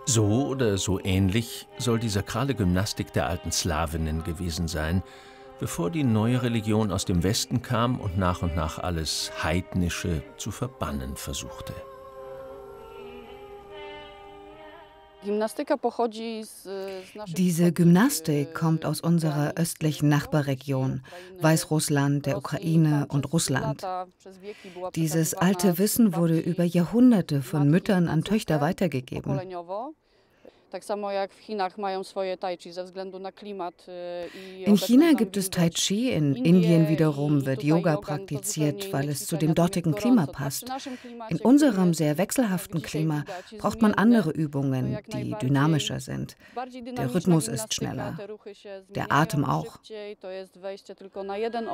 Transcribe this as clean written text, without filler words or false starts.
So oder so ähnlich soll die sakrale Gymnastik der alten Slawinnen gewesen sein, bevor die neue Religion aus dem Westen kam und nach alles Heidnische zu verbannen versuchte. Diese Gymnastik kommt aus unserer östlichen Nachbarregion, Weißrussland, der Ukraine und Russland. Dieses alte Wissen wurde über Jahrhunderte von Müttern an Töchter weitergegeben. In China gibt es Tai Chi, in Indien wiederum wird Yoga praktiziert, weil es zu dem dortigen Klima passt. In unserem sehr wechselhaften Klima braucht man andere Übungen, die dynamischer sind. Der Rhythmus ist schneller, der Atem auch.